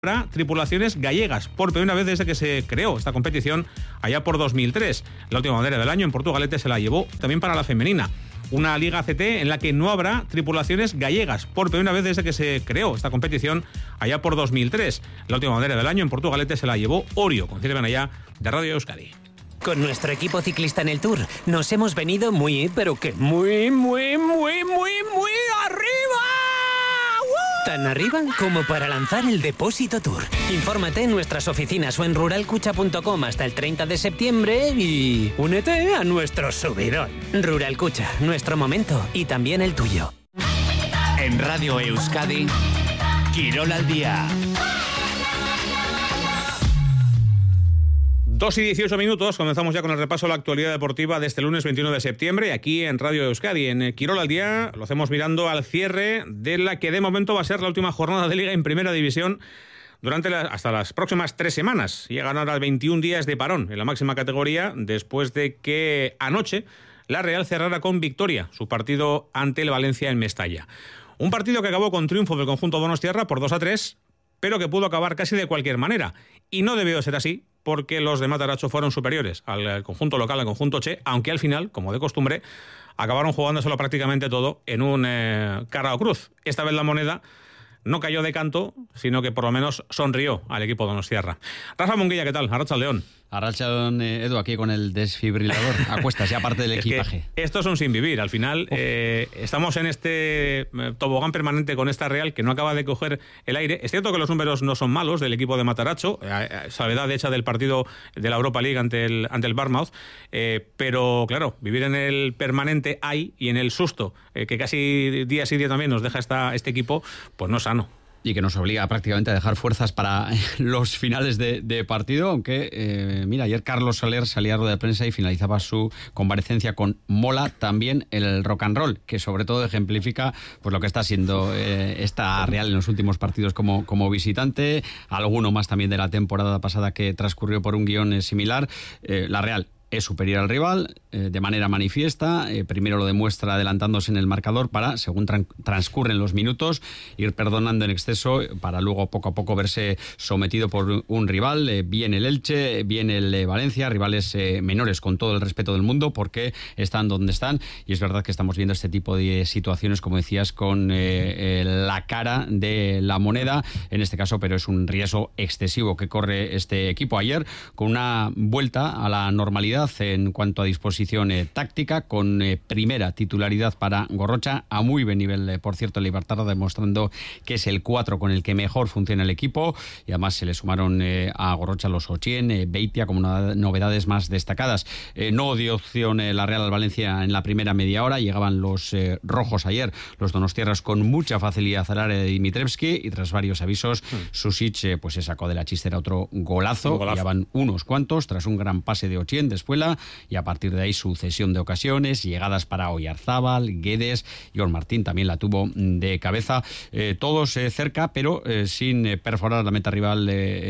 Habrá tripulaciones gallegas, por primera vez desde que se creó esta competición allá por 2003. La última bandera del año en Portugalete se la llevó también para la femenina. Una Liga ACT en la que no habrá tripulaciones gallegas, por primera vez desde que se creó esta competición allá por 2003. La última bandera del año en Portugalete se la llevó Orio, concierven allá de Radio Euskadi. Con nuestro equipo ciclista en el Tour nos hemos venido muy, pero que muy arriba. Tan arriba como para lanzar el Depósito Tour. Infórmate en nuestras oficinas o en ruralcucha.com hasta el 30 de septiembre y únete a nuestro subidón. Ruralcucha, nuestro momento y también el tuyo. En Radio Euskadi, Quirol al día. 2:18, comenzamos ya con el repaso de la actualidad deportiva de este lunes 21 de septiembre, aquí en Radio Euskadi, en Quirol al día. Lo hacemos mirando al cierre de la que de momento va a ser la última jornada de Liga en Primera División hasta las próximas 3 semanas. Llegan ahora 21 días de parón en la máxima categoría, después de que anoche la Real cerrara con victoria su partido ante el Valencia en Mestalla. Un partido que acabó con triunfo del conjunto donostiarra por 2-3, pero que pudo acabar casi de cualquier manera. Y no debió ser así, porque los de Matarazzo fueron superiores al conjunto local, al conjunto Che, aunque al final, como de costumbre, acabaron jugándoselo prácticamente todo en un cara o cruz. Esta vez la moneda no cayó de canto, sino que por lo menos sonrió al equipo donostiarra. Rafa Munguía, ¿qué tal? Arratsaldeón. Arratsaldeón, Edu, aquí con el desfibrilador a cuestas, ya parte del equipaje. Esto es un sin vivir. Al final estamos en este tobogán permanente con esta Real que no acaba de coger el aire. Es cierto que los números no son malos del equipo de Matarazzo, salvedad hecha del partido de la Europa League ante el Bournemouth, pero claro, vivir en el permanente hay y en el susto que casi día sí día también nos deja este equipo, pues no es sano. Y que nos obliga prácticamente a dejar fuerzas para los finales de partido, aunque, mira, ayer Carlos Soler salía a rueda de prensa y finalizaba su comparecencia con Mola también el rock and roll, que sobre todo ejemplifica pues lo que está siendo esta Real en los últimos partidos como visitante, alguno más también de la temporada pasada que transcurrió por un guión similar. La Real es superior al rival de manera manifiesta. Primero lo demuestra adelantándose en el marcador para, según transcurren los minutos, ir perdonando en exceso para luego poco a poco verse sometido por un rival. Bien el Elche, bien el Valencia, rivales menores con todo el respeto del mundo porque están donde están. Y es verdad que estamos viendo este tipo de situaciones, como decías, con la cara de la moneda en este caso, pero es un riesgo excesivo que corre este equipo. Ayer, con una vuelta a la normalidad en cuanto a disposición táctica, con primera titularidad para Gorrocha, a muy buen nivel, por cierto, Leibartarra, demostrando que es el 4 con el que mejor funciona el equipo, y además se le sumaron a Gorrocha los Ochien, Beitia como novedades más destacadas. No dio opción la Real al Valencia en la primera media hora, llegaban los rojos ayer, los donostiarras con mucha facilidad al área de Dimitrevski, y tras varios avisos, Susic pues se sacó de la chistera otro golazo. Llegaban unos cuantos, tras un gran pase de Ochien de Espuela, y a partir de ahí sucesión de ocasiones, llegadas para Oyarzábal, Guedes, Ior Martín también la tuvo de cabeza, todos cerca, pero sin perforar la meta rival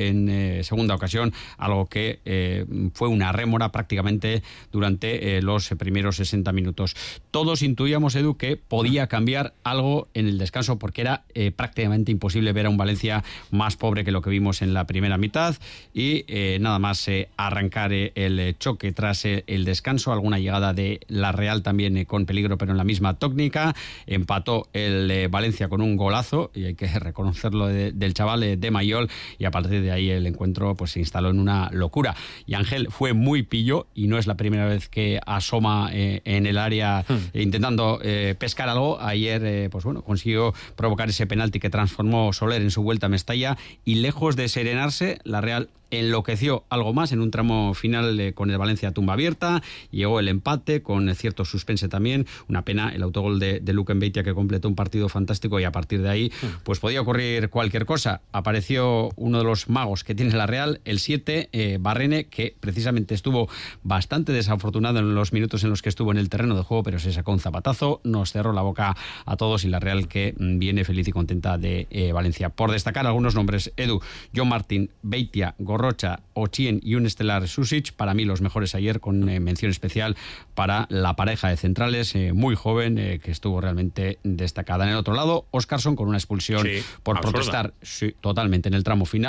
en segunda ocasión, algo que fue una rémora prácticamente durante los primeros 60 minutos. Todos intuíamos, Edu, que podía cambiar algo en el descanso, porque era prácticamente imposible ver a un Valencia más pobre que lo que vimos en la primera mitad, y nada más arrancar el choque tras el descanso, alguna llegada de la Real también con peligro, pero en la misma técnica, empató el Valencia con un golazo, y hay que reconocerlo del chaval de Mayol, y a partir de ahí el encuentro pues se instaló en una locura. Y Ángel fue muy pillo, y no es la primera vez que asoma en el área intentando pescar algo. Ayer pues bueno, consiguió provocar ese penalti que transformó Soler en su vuelta a Mestalla, y lejos de serenarse, la Real enloqueció algo más en un tramo final con el Valencia tumba abierta. Llegó el empate con cierto suspense también. Una pena el autogol de Luque Beitia, que completó un partido fantástico, y a partir de ahí pues podía ocurrir cualquier cosa. Apareció uno de los magos que tiene la Real, el 7, Barrene, que precisamente estuvo bastante desafortunado en los minutos en los que estuvo en el terreno de juego, pero se sacó un zapatazo, nos cerró la boca a todos, y la Real que viene feliz y contenta de Valencia. Por destacar algunos nombres, Edu: John Martín, Beitia, Gorrocha, Rocha, Ochien y un estelar Susic. Para mí los mejores ayer, con mención especial para la pareja de centrales, muy joven, que estuvo realmente destacada. En el otro lado, Óscarsson con una expulsión por protestar totalmente en el tramo final.